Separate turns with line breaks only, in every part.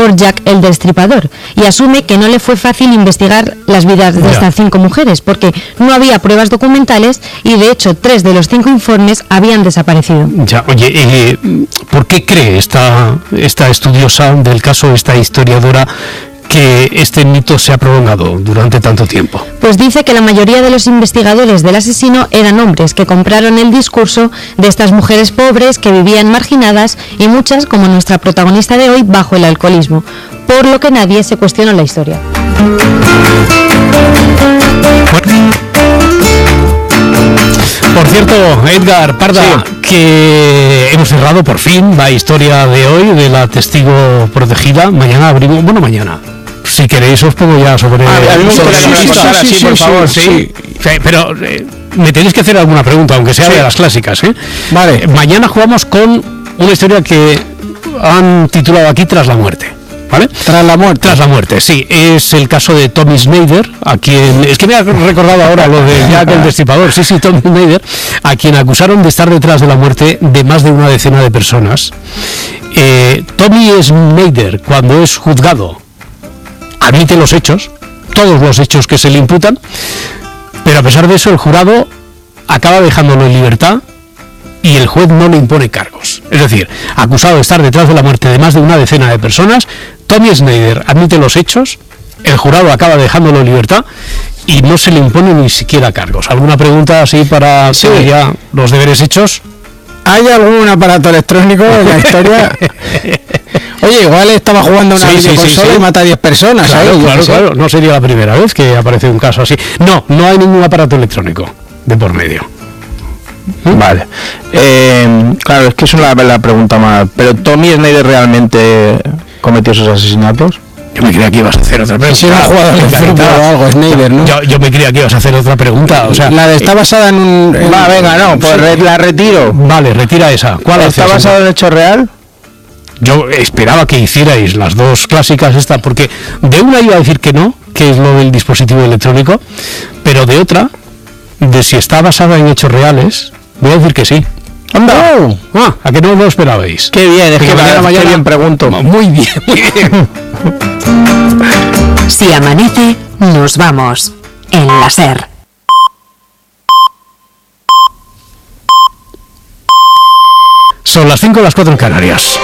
por Jack el Destripador, y asume que no le fue fácil investigar las vidas de estas 5 mujeres, porque no había pruebas documentales y de hecho 3 de los 5 informes habían desaparecido.
Ya, oye, ¿por qué cree esta estudiosa del caso, esta historiadora, que este mito se ha prolongado durante tanto tiempo?
Pues dice que la mayoría de los investigadores del asesino eran hombres que compraron el discurso de estas mujeres pobres que vivían marginadas y muchas, como nuestra protagonista de hoy, bajo el alcoholismo, por lo que nadie se cuestionó la historia.
Por cierto, Edgar Parda, que hemos cerrado por fin la historia de hoy de la testigo protegida. Mañana abrimos, mañana. Si queréis os pongo ya sobre...
a mí me gustaría por favor, sí.
Pero me tenéis que hacer alguna pregunta, aunque sea de las clásicas, ¿eh?
Vale.
Mañana jugamos con una historia que han titulado aquí Tras la muerte. ¿Vale?
Tras la muerte,
sí. Es el caso de Tommy Snyder, a quien... Es que me ha recordado ahora lo de Jack el Destripador. Sí, Tommy Snyder, a quien acusaron de estar detrás de la muerte de más de una decena de personas. Tommy Snyder, cuando es juzgado, admite los hechos, todos los hechos que se le imputan, pero a pesar de eso el jurado acaba dejándolo en libertad y el juez no le impone cargos. Es decir, acusado de estar detrás de la muerte de más de una decena de personas, Tommy Snyder admite los hechos, el jurado acaba dejándolo en libertad y no se le impone ni siquiera cargos. ¿Alguna pregunta así para ya los deberes hechos?
¿Hay algún aparato electrónico en la historia? Oye, igual estaba jugando una videoconsola y mata a 10 personas.
Claro, no sería la primera vez que aparece un caso así. No hay ningún aparato electrónico de por medio.
Vale. Claro, es que es la pregunta más. ¿Pero Tommy Snyder realmente cometió esos asesinatos?
Yo me creía que ibas a hacer otra pregunta.
Si era jugador de fútbol o algo, Snyder, ¿no?
Yo me creía que ibas a hacer otra pregunta. O sea,
la de está basada en un...
pues la retiro.
Vale, retira esa.
¿Cuál está basada en hecho real?
Yo esperaba que hicierais las dos clásicas porque de una iba a decir que no, que es lo del dispositivo electrónico, pero de otra, de si está basada en hechos reales, voy a decir que sí.
¡Anda!
¿A que no lo esperabais?
¡Qué bien! Es que mañana bien pregunto.
Muy bien.
Si amanece, nos vamos. En la SER.
Son las 5 o las 4 en Canarias.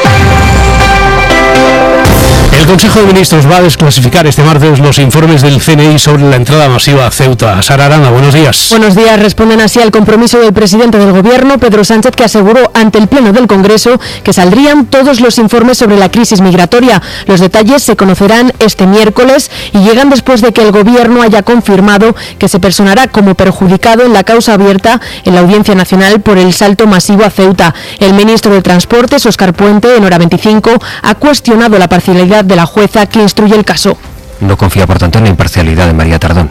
El Consejo de Ministros va a desclasificar este martes los informes del CNI sobre la entrada masiva a Ceuta. Sara Arana, buenos días.
Buenos días. Responden así al compromiso del presidente del Gobierno, Pedro Sánchez, que aseguró ante el Pleno del Congreso que saldrían todos los informes sobre la crisis migratoria. Los detalles se conocerán este miércoles y llegan después de que el Gobierno haya confirmado que se personará como perjudicado en la causa abierta en la Audiencia Nacional por el salto masivo a Ceuta. El ministro de Transportes, Óscar Puente, en Hora 25, ha cuestionado la parcialidad de la jueza que instruye el caso.
No confía, por tanto, en la imparcialidad de María Tardón.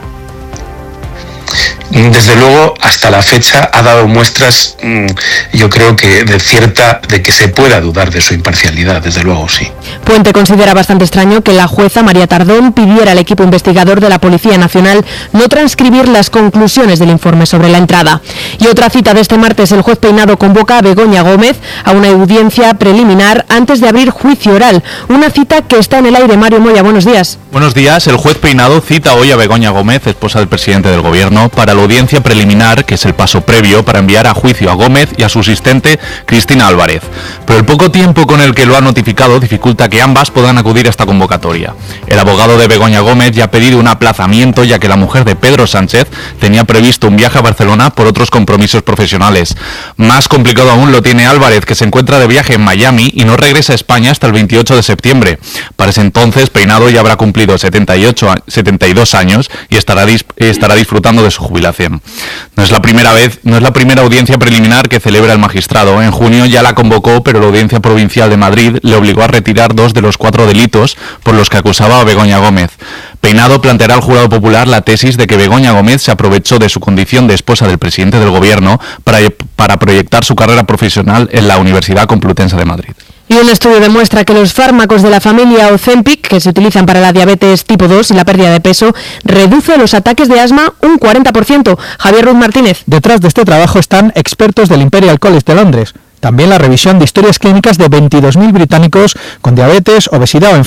Desde luego, hasta la fecha ha dado muestras, yo creo que de que se pueda dudar de su imparcialidad, desde luego, sí.
Puente considera bastante extraño que la jueza María Tardón pidiera al equipo investigador de la Policía Nacional no transcribir las conclusiones del informe sobre la entrada. Y otra cita de este martes, el juez Peinado convoca a Begoña Gómez a una audiencia preliminar antes de abrir juicio oral. Una cita que está en el aire. Mario Moya, buenos días.
Buenos días. El juez Peinado cita hoy a Begoña Gómez, esposa del presidente del Gobierno, para la audiencia preliminar, que es el paso previo para enviar a juicio a Gómez y a su asistente Cristina Álvarez. Pero el poco tiempo con el que lo ha notificado dificulta que ambas puedan acudir a esta convocatoria. El abogado de Begoña Gómez ya ha pedido un aplazamiento, ya que la mujer de Pedro Sánchez tenía previsto un viaje a Barcelona por otros compromisos profesionales. Más complicado aún lo tiene Álvarez, que se encuentra de viaje en Miami y no regresa a España hasta el 28 de septiembre. Para ese entonces, Peinado ya habrá cumplido 72 años y estará disfrutando de su jubilación. No es la primera audiencia preliminar que celebra el magistrado. En junio ya la convocó, pero la Audiencia Provincial de Madrid le obligó a retirar 2 de los 4 delitos por los que acusaba a Begoña Gómez. Peinado planteará al jurado popular la tesis de que Begoña Gómez se aprovechó de su condición de esposa del presidente del Gobierno para proyectar su carrera profesional en la Universidad Complutense de Madrid.
Y un estudio demuestra que los fármacos de la familia Ozempic, que se utilizan para la diabetes tipo 2 y la pérdida de peso, reduce los ataques de asma un 40%. Javier Ruiz Martínez.
Detrás de este trabajo están expertos del Imperial College de Londres. También la revisión de historias clínicas de 22.000 británicos con diabetes, obesidad o enfermedad